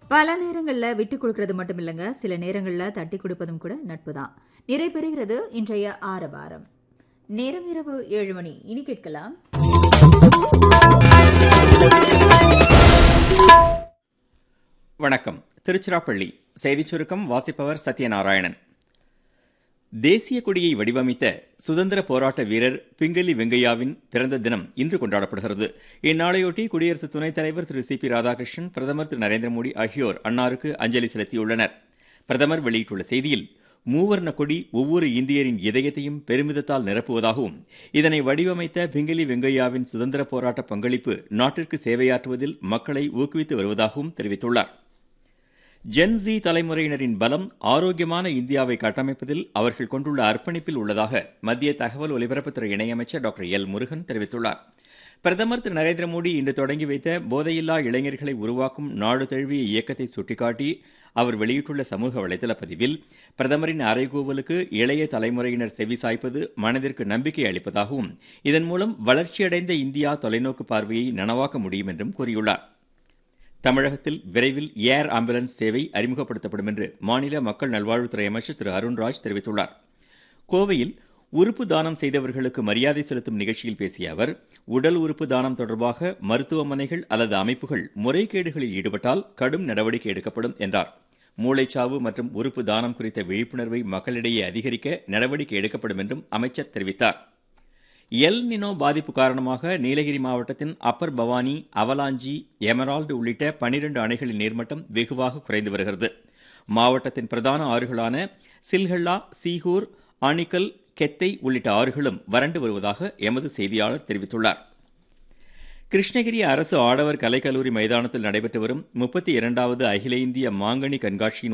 பல நேரங்களில் விட்டு கொடுக்கறது மட்டும் இல்லைங்க, சில நேரங்களில் தட்டி கொடுப்பதும் கூட நட்பு தான். நிறைவு பெறுகிறது இன்றைய ஆரவாரம். நேரம் இரவு 7 மணி. இனி கேட்கலாம். வணக்கம். திருச்சிராப்பள்ளி செய்திச் சுருக்கம் வாசிப்பவர் சத்யநாராயணன். தேசிய கொடியை வடிவமைத்த சுதந்திர போராட்ட வீரர் பிங்கலி வெங்கையாவின் பிறந்த தினம் இன்று கொண்டாடப்படுகிறது. இந்நாளையொட்டி குடியரசு துணைத் தலைவர் திரு சி பி ராதாகிருஷ்ணன், பிரதமர் திரு நரேந்திர மோடி ஆகியோர் அன்னாருக்கு அஞ்சலி செலுத்தியுள்ளனர். பிரதமர் வெளியிட்டுள்ள செய்தியில், மூவர்ண கொடி ஒவ்வொரு இந்தியரின் இதயத்தையும் பெருமிதத்தால் நிரப்புவதாகவும், இதனை வடிவமைத்த பிங்கலி வெங்கையாவின் சுதந்திர போராட்ட பங்களிப்பு நாட்டிற்கு சேவையாற்றுவதில் மக்களை ஊக்குவித்து வருவதாகவும் தெரிவித்துள்ளார். ஜென்சி தலைமுறையினரின் பலம் ஆரோக்கியமான இந்தியாவை கட்டமைப்பதில் அவர்கள் கொண்டுள்ள அர்ப்பணிப்பில் உள்ளதாக மத்திய தகவல் ஒலிபரப்புத்துறை இணையமைச்சர் டாக்டர் எல் முருகன் தெரிவித்துள்ளார். பிரதமர் திரு நரேந்திர மோடி இன்று தொடங்கி வைத்த போதையில்லா இளைஞர்களை உருவாக்கும் நாடு தழுவிய இயக்கத்தை சுட்டிக்காட்டி அவர் வெளியிட்டுள்ள சமூக வலைதள பதிவில், பிரதமரின் அறைகூவலுக்கு இளைய தலைமுறையினர் செவிசாய்ப்பது மனதிற்கு நம்பிக்கை அளிப்பதாகவும், இதன் மூலம் வளர்ச்சியடைந்த இந்தியா தொலைநோக்கு பார்வையை நனவாக்க முடியும் என்றும் கூறியுள்ளார். தமிழகத்தில் விரைவில் ஏர் ஆம்புலன்ஸ் சேவை அறிமுகப்படுத்தப்படும் என்று மாநில மக்கள் நல்வாழ்வுத்துறை அமைச்சர் திரு அருண்ராஜ் தெரிவித்துள்ளார். கோவையில் உறுப்பு தானம் செய்தவர்களுக்கு மரியாதை செலுத்தும் நிகழ்ச்சியில் பேசிய அவர், உடல் உறுப்பு தானம் தொடர்பாக மருத்துவமனைகள் அல்லது அமைப்புகள் முறைகேடுகளில் ஈடுபட்டால் கடும் நடவடிக்கை எடுக்கப்படும் என்றார். மூளைச்சாவு மற்றும் உறுப்பு தானம் குறித்த விழிப்புணர்வை மக்களிடையே அதிகரிக்க நடவடிக்கை எடுக்கப்படும் என்றும் அமைச்சர் தெரிவித்தார். எல் நினோ பாதிப்பு காரணமாக நீலகிரி மாவட்டத்தின் அப்பர் பவானி, அவலாஞ்சி, எமரால்டு உள்ளிட்ட 12 அணைகளின் நீர்மட்டம் வெகுவாக குறைந்து வருகிறது. மாவட்டத்தின் பிரதான ஆறுகளான சில்ஹல்லா, சீகூர், ஆணிக்கல், கெத்தை உள்ளிட்ட ஆறுகளும் வறண்டு வருவதாக எமது செய்தியாளர் தெரிவித்துள்ளார். கிருஷ்ணகிரி அரசு ஆடவர் கலைக்கல்லூரி மைதானத்தில் நடைபெற்று வரும் 32வது அகில இந்திய மாங்கனி கண்காட்சியின்